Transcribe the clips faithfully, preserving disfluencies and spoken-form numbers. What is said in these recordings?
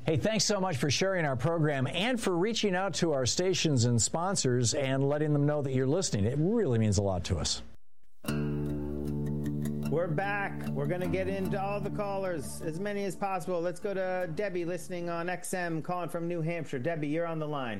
Hey, thanks so much for sharing our program and for reaching out to our stations and sponsors and letting them know that you're listening. It really means a lot to us. We're back. We're going to get into all the callers, as many as possible. Let's go to Debbie listening on X M, calling from New Hampshire. Debbie, you're on the line.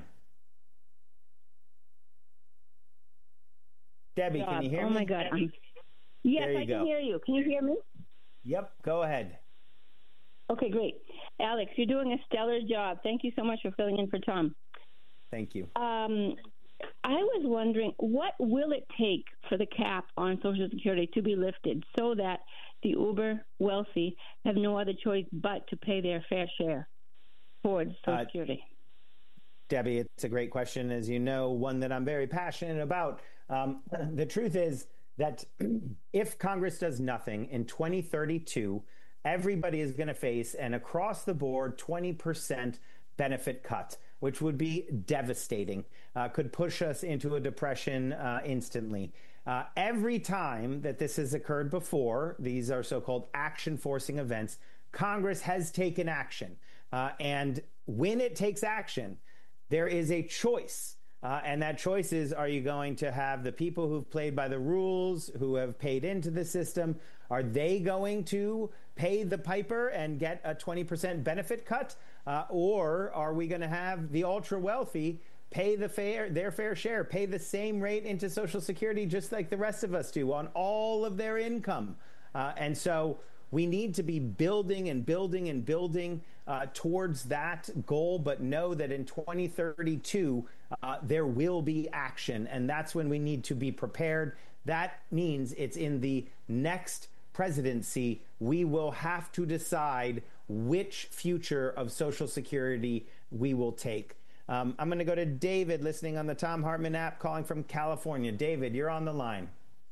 Debbie, can you hear oh me? Oh, my God. I'm... Yes, I go. can hear you. Can you hear me? Yep, go ahead. Okay, great. Alex, you're doing a stellar job. Thank you so much for filling in for Tom. Thank you. Um, I was wondering, what will it take for the cap on Social Security to be lifted so that the uber wealthy have no other choice but to pay their fair share towards Social uh, Security? Debbie, it's a great question, as you know, one that I'm very passionate about. Um, the truth is that if Congress does nothing in twenty thirty-two, everybody is going to face an across-the-board twenty percent benefit cut, which would be devastating, uh, could push us into a depression uh, instantly. Uh, every time that this has occurred before, these are so-called action-forcing events, Congress has taken action. Uh, and when it takes action, there is a choice. Uh, and that choice is, are you going to have the people who've played by the rules, who have paid into the system, are they going to pay the piper and get a twenty percent benefit cut? Uh, or are we going to have the ultra wealthy pay the fair, their fair share, pay the same rate into Social Security just like the rest of us do on all of their income? Uh, and so we need to be building and building and building uh, towards that goal, but know that in twenty thirty-two, uh, there will be action. And that's when we need to be prepared. That means it's in the next presidency, we will have to decide which future of Social Security we will take. Um, I'm going to go to David listening on the Thom Hartmann app, calling from California. David, you're on the line.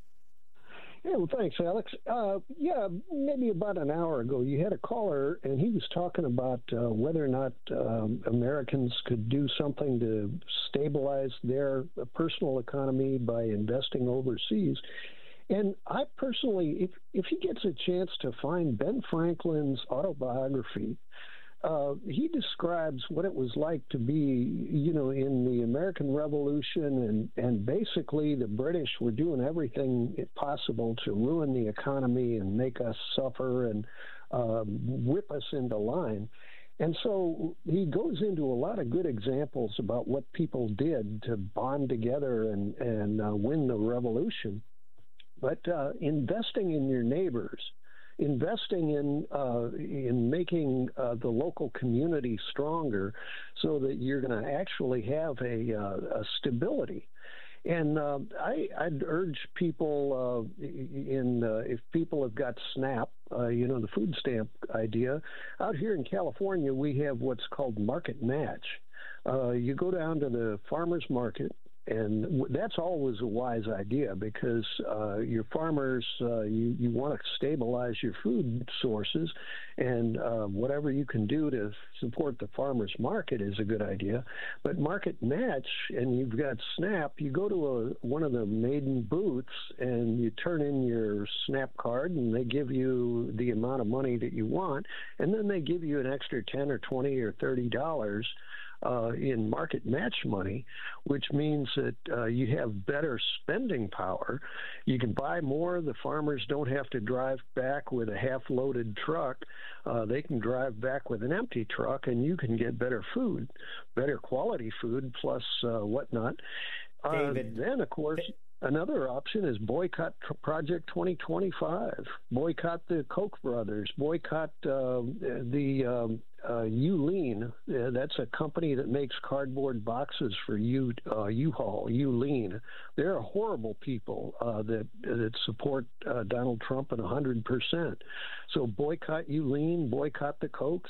Yeah, well, thanks, Alex. Uh, yeah, maybe about an hour ago, you had a caller, and he was talking about uh, whether or not um, Americans could do something to stabilize their personal economy by investing overseas. And I personally, if if he gets a chance to find Ben Franklin's autobiography, Uh, he describes what it was like to be, you know, in the American Revolution, and, and basically the British were doing everything possible to ruin the economy and make us suffer and uh, whip us into line. And so he goes into a lot of good examples about what people did to bond together and, and uh, win the revolution. But uh, investing in your neighbors, investing in uh, in making uh, the local community stronger, so that you're going to actually have a, uh, a stability. And uh, I, I'd urge people uh, in uh, if people have got SNAP, uh, you know, the food stamp idea. Out here in California, we have what's called Market Match. Uh, you go down to the farmers market. And that's always a wise idea, because uh, your farmers, uh, you, you want to stabilize your food sources, and uh, whatever you can do to support the farmers market is a good idea. But Market Match, and you've got SNAP, you go to a, one of the maiden booths and you turn in your SNAP card, and they give you the amount of money that you want, and then they give you an extra ten or twenty or thirty dollars Uh, in Market Match money, which means that uh, you have better spending power. You can buy more. The farmers don't have to drive back with a half-loaded truck. Uh, they can drive back with an empty truck, and you can get better food, better quality food, plus uh, whatnot. David, uh, then, of course, another option is boycott Project twenty twenty-five. Boycott the Koch brothers. Boycott uh, the um, uh, Uline. Uh, that's a company that makes cardboard boxes for U, uh, U-Haul, Uline. They're horrible people uh, that that support uh, Donald Trump at one hundred percent. So boycott Uline, boycott the Kochs.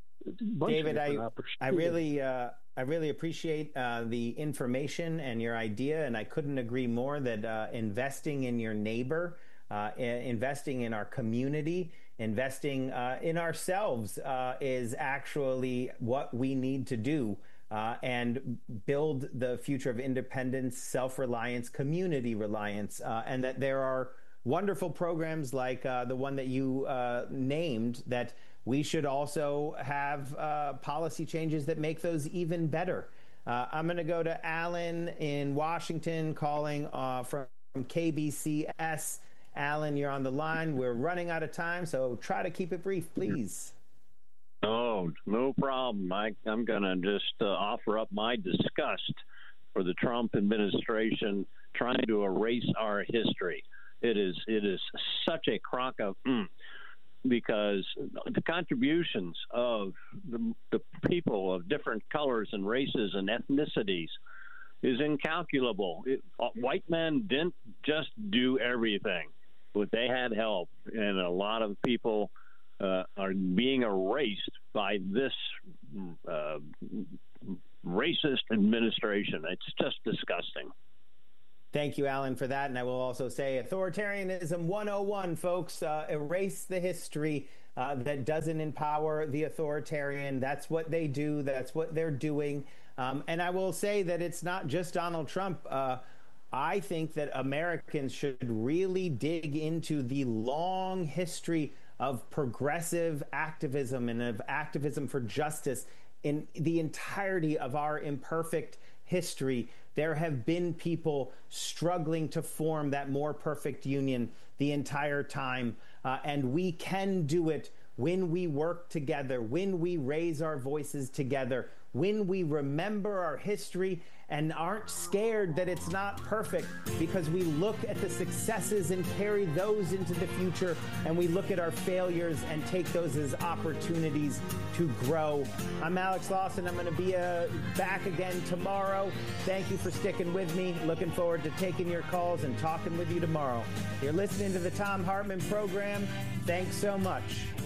David, I, I really uh, I really appreciate uh, the information and your idea, and I couldn't agree more that uh, investing in your neighbor, uh, investing in our community, investing uh, in ourselves uh, is actually what we need to do uh, and build the future of independence, self-reliance, community reliance, uh, and that there are wonderful programs like uh, the one that you uh, named that we should also have uh, policy changes that make those even better. Uh, I'm going to go to Alan in Washington calling uh, from K B C S. Alan, you're on the line. We're running out of time, so try to keep it brief, please. Oh, no problem. I, I'm going to just uh, offer up my disgust for the Trump administration trying to erase our history. It is it is such a crock of mm, because the contributions of the, the people of different colors and races and ethnicities is incalculable. It, uh, white men didn't just do everything, but they had help, and a lot of people uh, are being erased by this uh, racist administration. It's just disgusting. Thank you, Alan, for that. And I will also say authoritarianism one oh one, folks. Uh, erase the history uh, that doesn't empower the authoritarian. That's what they do. That's what they're doing. Um, and I will say that it's not just Donald Trump. Uh, I think that Americans should really dig into the long history of progressive activism and of activism for justice in the entirety of our imperfect history. There have been people struggling to form that more perfect union the entire time. Uh, and we can do it when we work together, when we raise our voices together, when we remember our history and aren't scared that it's not perfect, because we look at the successes and carry those into the future, and we look at our failures and take those as opportunities to grow. I'm Alex Lawson. I'm going to be uh, back again tomorrow. Thank you for sticking with me. Looking forward to taking your calls and talking with you tomorrow. You're listening to the Thom Hartmann program. Thanks so much.